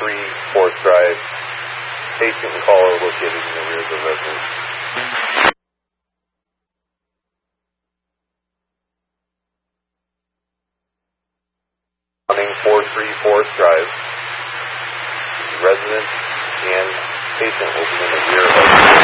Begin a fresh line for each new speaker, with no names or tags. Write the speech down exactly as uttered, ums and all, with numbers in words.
three Forest Drive. Patient and caller located in the rear of the residence. Running four three Forest Drive. Resident and patient will be in the rear of the